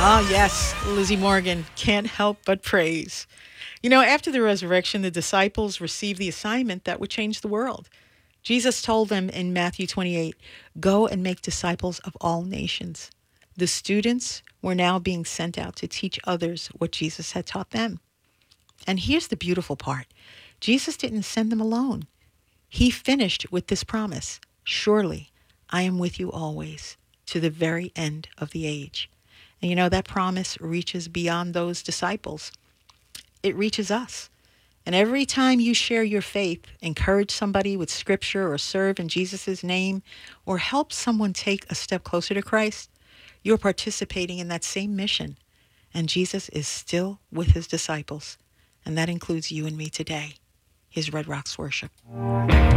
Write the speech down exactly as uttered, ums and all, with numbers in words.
Ah, yes, Lizzie Morgan, can't help but praise. You know, after the resurrection, the disciples received the assignment that would change the world. Jesus told them in Matthew twenty-eight, go and make disciples of all nations. The students were now being sent out to teach others what Jesus had taught them. And here's the beautiful part. Jesus didn't send them alone. He finished with this promise. Surely I am with you always to the very end of the age. And you know, that promise reaches beyond those disciples. It reaches us. And every time you share your faith, encourage somebody with scripture or serve in Jesus' name or help someone take a step closer to Christ, you're participating in that same mission. And Jesus is still with his disciples. And that includes you and me today, his Red Rocks worship.